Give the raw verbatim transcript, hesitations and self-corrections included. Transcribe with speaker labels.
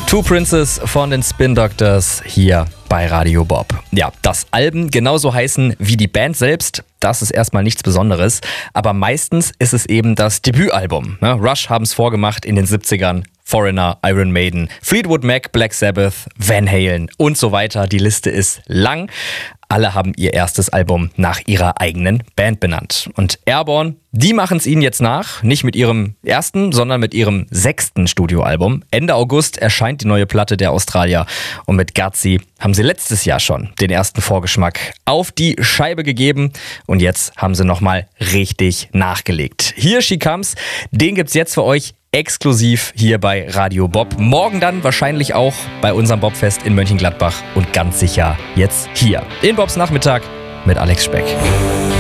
Speaker 1: Two Princes von den Spin Doctors hier bei Radio Bob. Ja, dass Alben genauso heißen wie die Band selbst, das ist erstmal nichts Besonderes. Aber meistens ist es eben das Debütalbum. Ne? Rush haben es vorgemacht in den siebzigern. Foreigner, Iron Maiden, Fleetwood Mac, Black Sabbath, Van Halen und so weiter. Die Liste ist lang. Alle haben ihr erstes Album nach ihrer eigenen Band benannt. Und Airborne, die machen es ihnen jetzt nach. Nicht mit ihrem ersten, sondern mit ihrem sechsten Studioalbum. Ende August erscheint die neue Platte der Australier. Und mit Gutsy haben sie letztes Jahr schon den ersten Vorgeschmack auf die Scheibe gegeben. Und jetzt haben sie nochmal richtig nachgelegt. Here She Comes, den gibt's jetzt für euch exklusiv hier bei Radio Bob. Morgen dann wahrscheinlich auch bei unserem Bobfest in Mönchengladbach und ganz sicher jetzt hier in Bobs Nachmittag mit Alex Speck.